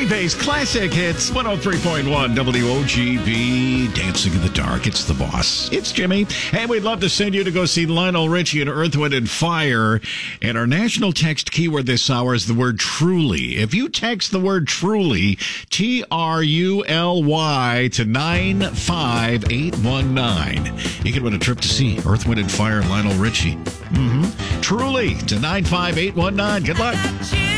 Bay's classic hits, 103.1 WOGB, Dancing in the Dark. It's the boss. It's Jimmy. Hey, we'd love to send you to go see Lionel Richie and Earth, Wind & Fire. And our national text keyword this hour is the word truly. If you text the word truly, TRULY, to 95819, you can win a trip to see Earth, Wind & Fire and Lionel Richie. Truly to 95819. Good luck.